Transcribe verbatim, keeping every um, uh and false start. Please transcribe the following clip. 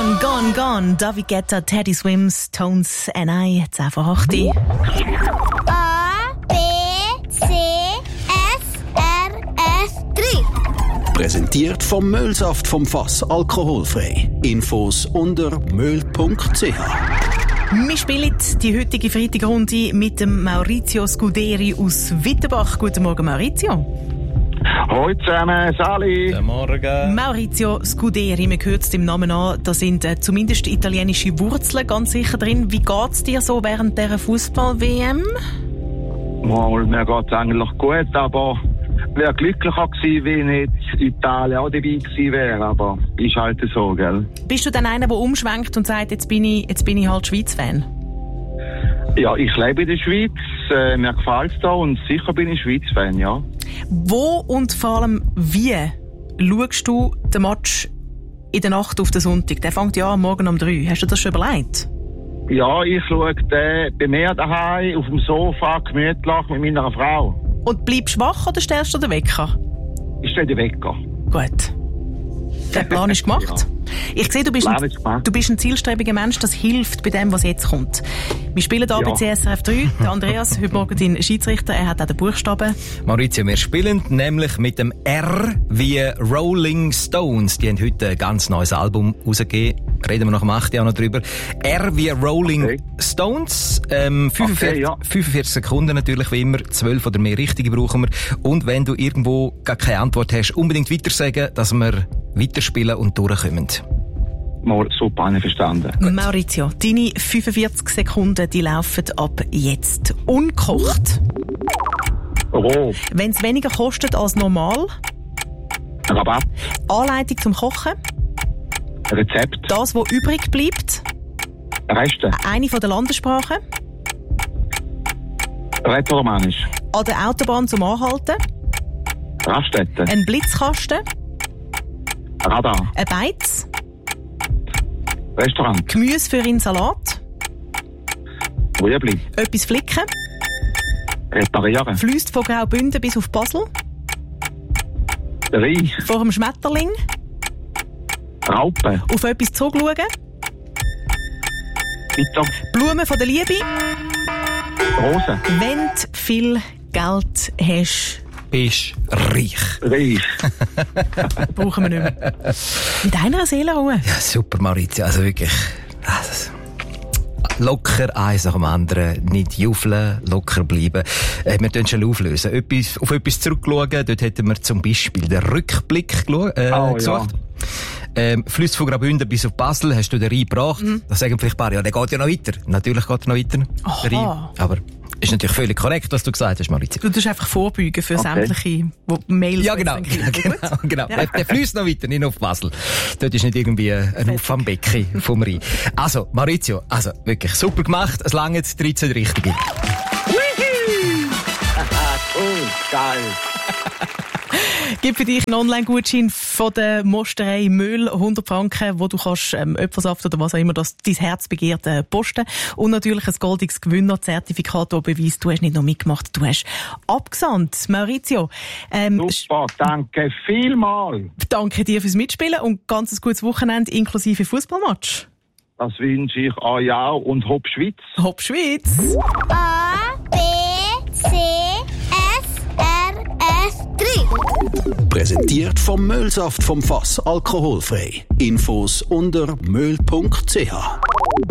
Gone, Gone, Gone. David Guetta, Teddy Swims, Tones and I. zehn vor acht. A, B, C, S, R, F, drei. Präsentiert vom Müllsaft vom Fass, alkoholfrei. Infos unter müll punkt c h. Wir spielen die heutige Freitagrunde mit dem Maurizio Scuderi aus Wittenbach. Guten Morgen, Maurizio. Hallo zusammen, Sali. Guten Morgen. Maurizio Scuderi, man hört es dem Namen an, da sind äh, zumindest italienische Wurzeln ganz sicher drin. Wie geht es dir so während dieser Fußball-W M? Mal, mir geht es eigentlich gut, aber ich wäre glücklicher gewesen, wenn nicht Italien auch dabei gewesen wäre, aber ist halt so, gell? Bist du dann einer, der umschwenkt und sagt, jetzt bin ich, jetzt bin ich halt Schweiz-Fan? Ja, ich lebe in der Schweiz, äh, mir gefällt es da und sicher bin ich Schweiz-Fan, ja. Wo und vor allem wie schaust du den Match in der Nacht auf den Sonntag? Der fängt ja am Morgen um drei. Hast du das schon überlegt? Ja, ich schaue den bei mir daheim auf dem Sofa gemütlich mit meiner Frau. Und bleibst du wach oder stellst du den Wecker? Ich stelle den Wecker. Gut. Der Plan ist gemacht. Ja. Ich sehe, du bist, ein, du bist ein zielstrebiger Mensch, das hilft bei dem, was jetzt kommt. Wir spielen hier ja. bei C S R F drei. Der Andreas, heute Morgen dein Schiedsrichter, er hat auch den Buchstaben. Maurizio, wir spielen nämlich mit dem R wie Rolling Stones. Die haben heute ein ganz neues Album rausgegeben. Reden wir nach dem acht Jahr noch drüber. R wie Rolling okay. Stones. Ähm, fünfundvierzig, okay, ja. fünfundvierzig Sekunden natürlich wie immer. zwölf oder mehr Richtige brauchen wir. Und wenn du irgendwo gar keine Antwort hast, unbedingt weiter sagen, dass wir weiterspielen und durchkommen. Mal super, einverstanden. Maurizio, deine fünfundvierzig Sekunden, die laufen ab jetzt. Ungekocht. Oh. Wenn es weniger kostet als normal. Rabatt. Anleitung zum Kochen. Rezept. Das, was übrig bleibt. Reste. Eine von der Landessprachen. Rätoromanisch. An der Autobahn zum Anhalten. Raststätte. Ein Blitzkasten. Radar. Ein Beiz. Restaurant. Gemüse für einen Salat. Rüebli. Etwas flicken. Reparieren. Fließt von Graubünden bis auf Basel. Reich. Vor dem Schmetterling. Raupe. Auf etwas zurückschauen. Weiter. Blumen von der Liebe. Rosen. Wenn du viel Geld hast, bist reich. Reich. Brauchen wir nicht mehr. Mit einer Seelenruhe. Ja, super, Maurizio. Also wirklich. Also, locker eins nach dem anderen. Nicht juffeln, locker bleiben. Äh, wir können schon auflösen. Etwas, auf etwas zurückschauen. Dort hätten wir zum Beispiel den Rückblick äh, oh, gesucht. Ja. Ähm, Flüsse von Graubünden bis auf Basel hast du den Rhein gebracht. Mhm. Da sagen vielleicht ein paar, ja, der geht ja noch weiter. Natürlich geht er noch weiter. Der Rhein. Aber ist natürlich völlig korrekt, was du gesagt hast, Maurizio. Du tust einfach vorbeugen für okay. sämtliche die Mails. Ja, genau. genau, genau. Ja. Der, der fließt noch weiter, nicht auf Basel. Dort ist nicht irgendwie ein Auffangbecken vom Rhein. Also, Maurizio, also wirklich super gemacht. Es langt dreizehn Richtige. Cool, geil. Gibt für dich einen Online-Gutschein von der Mosterei Müll, hundert Franken, wo du kannst ähm, Äpfelsaft oder was auch immer das dein Herz begehrt äh, posten. Und natürlich ein goldiges Gewinnerzertifikat, das beweist, du hast nicht nur mitgemacht, du hast abgesandt. Maurizio. Ähm, Super, danke vielmals. Danke dir fürs Mitspielen und ganz ein gutes Wochenende inklusive Fußballmatch. Das wünsche ich euch auch und Hopp Schweiz. Hopp Schweiz. A, B, C, S, R, F, drei. Präsentiert vom Müllsaft vom Fass, alkoholfrei. Infos unter müll punkt c h.